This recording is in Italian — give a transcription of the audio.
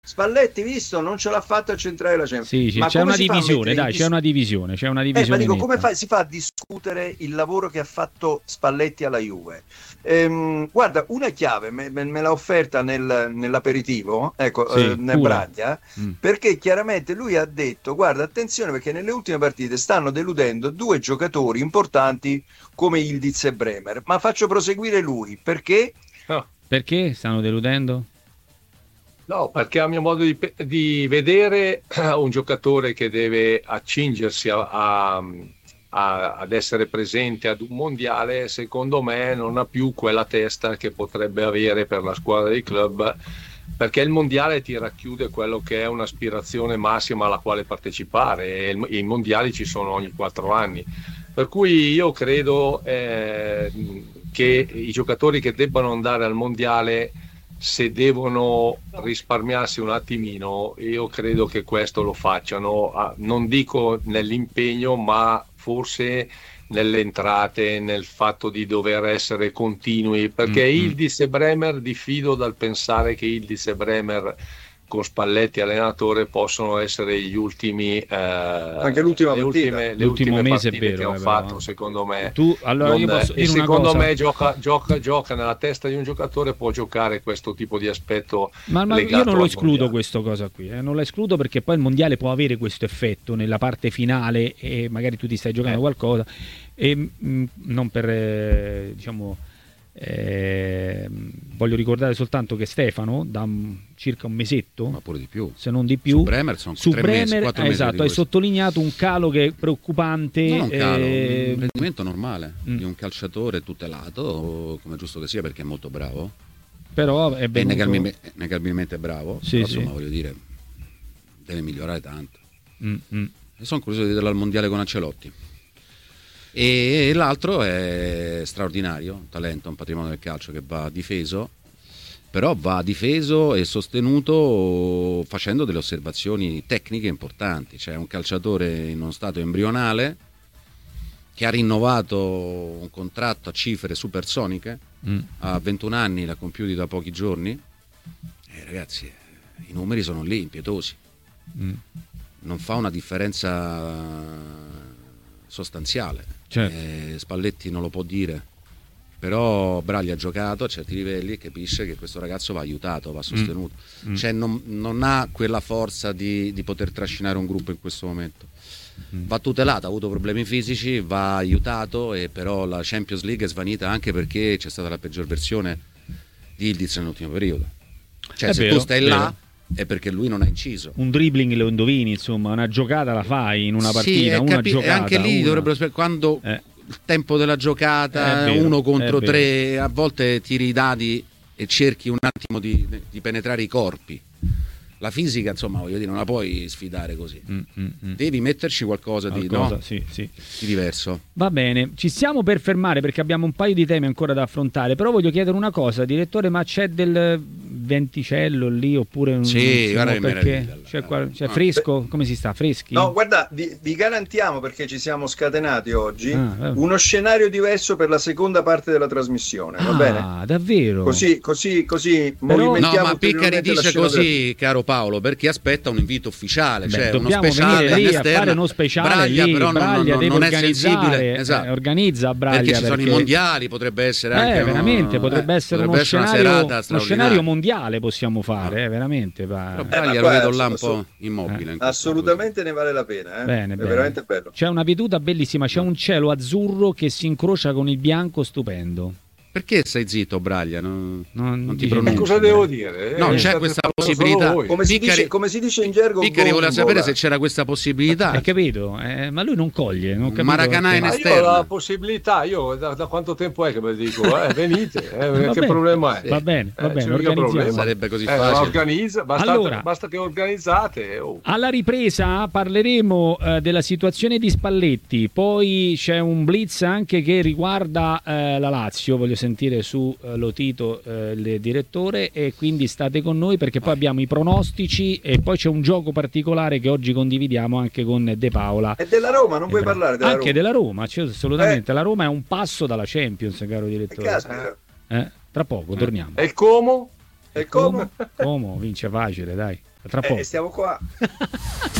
Spalletti, visto, non ce l'ha fatta a centrare la Champions. Sì, Ma c'è una si fa a divisione, mettere dai, c'è una divisione, ma dico, netta. si fa a discutere il lavoro che ha fatto Spalletti alla Juve? Guarda, una chiave me l'ha offerta nell'aperitivo, ecco, Sì, nel pure. Braglia, Mm. perché chiaramente lui ha detto, guarda, attenzione perché nelle ultime partite stanno deludendo due giocatori importanti come Yildiz e Bremer, ma faccio proseguire lui, perché? No, Perché stanno deludendo? no, perché a mio modo di vedere un giocatore che deve accingersi ad essere presente ad un mondiale, secondo me non ha più quella testa che potrebbe avere per la squadra dei club, perché il mondiale ti racchiude quello che è un'aspirazione massima alla quale partecipare, e i mondiali ci sono ogni 4 anni. Per cui io credo che i giocatori che debbano andare al mondiale, se devono risparmiarsi un attimino, io credo che questo lo facciano, non dico nell'impegno, ma forse nelle entrate, nel fatto di dover essere continui, perché Yildiz e Bremer diffido dal pensare che Yildiz e Bremer con Spalletti allenatore possono essere gli ultimi Anche l'ultima partita. le L'ultimo ultime mese è partite vero, che hanno però. fatto, secondo me. Allora io posso E dire una secondo cosa. me gioca nella testa di un giocatore, può giocare questo tipo di aspetto Ma io legato non lo al escludo mondiale. questo cosa qui, non lo escludo perché poi il mondiale può avere questo effetto nella parte finale e magari tu ti stai giocando qualcosa e non per diciamo voglio ricordare soltanto che Stefano da circa un mesetto, ma pure di più, se non di più, su Bremer sono 3 mesi, 4 mesi esatto, di hai questo. sottolineato un calo che è preoccupante, Non un calo, un rendimento normale di un calciatore tutelato, come è giusto che sia, perché è molto bravo, però è venuto... negabilmente bravo, sì, però, sì. insomma, voglio dire, deve migliorare tanto. E sono curioso di vederlo al mondiale con Ancelotti. E l'altro è straordinario, un talento, un patrimonio del calcio che va difeso, però va difeso e sostenuto facendo delle osservazioni tecniche importanti. C'è un calciatore in uno stato embrionale che ha rinnovato un contratto a cifre supersoniche, a 21 anni, l'ha compiuti da pochi giorni, e ragazzi, i numeri sono lì, impietosi. Non fa una differenza sostanziale, certo. Spalletti non lo può dire, però Braglia ha giocato a certi livelli e capisce che questo ragazzo va aiutato, va sostenuto, cioè non ha quella forza di poter trascinare un gruppo in questo momento, va tutelato, ha avuto problemi fisici, va aiutato, e però la Champions League è svanita anche perché c'è stata la peggior versione di Yildiz nell'ultimo periodo, cioè è se vero, tu stai là è perché lui non ha inciso. Un dribbling lo indovini, insomma, una giocata la fai in una partita, sì, una giocata. E anche lì dovrebbero spiegare quando il tempo della giocata, vero, 1 contro 3, a volte tiri i dadi e cerchi un attimo di penetrare i corpi. La fisica, insomma, voglio dire, non la puoi sfidare così. Devi metterci qualcosa di diverso. Va bene, ci stiamo per fermare perché abbiamo un paio di temi ancora da affrontare, però voglio chiedere una cosa, direttore, ma c'è del venticello lì oppure un... Sì, guarda che perché c'è fresco? Come si sta? Freschi? No, guarda, vi garantiamo, perché ci siamo scatenati oggi, uno scenario diverso per la seconda parte della trasmissione, va bene? Ah, davvero? Così movimentiamo. No, ma Piccari dice così, caro Paolo, perché aspetta un invito ufficiale, cioè uno speciale lì all'esterno. A fare uno speciale Braglia, lì, però Braglia deve non è sensibile, esatto. Organizza Braglia perché ci sono i mondiali, potrebbe essere anche veramente potrebbe essere uno scenario mondiale, possiamo fare, veramente. Però Braglia lo vedo là un po' immobile. Assolutamente ne vale la pena, bene, è veramente bello. C'è una veduta bellissima, c'è un cielo azzurro che si incrocia con il bianco, stupendo. Perché stai zitto, Braglia? Non ti pronunci. Cosa devo dire? No, c'è questa possibilità. Come si dice in gergo, Piccari voleva sapere se c'era questa possibilità. Hai capito? Ma lui non coglie. Non Maracanà in esterno. Io ho la possibilità, da quanto tempo è che me dico? Venite, che problema è? Va bene, organizziamo. Sarebbe così facile. Basta che organizzate. Alla ripresa parleremo della situazione di Spalletti, poi c'è un blitz anche che riguarda la Lazio, voglio sentire su Lotito, il direttore, e quindi state con noi perché poi abbiamo i pronostici e poi c'è un gioco particolare che oggi condividiamo anche con De Paola. E della Roma, non vuoi parlare della anche Roma? Della Roma, cioè, assolutamente. La Roma è un passo dalla Champions, caro direttore. Tra poco torniamo. E il Como? E come? Como vince facile, dai. Tra poco. Stiamo qua.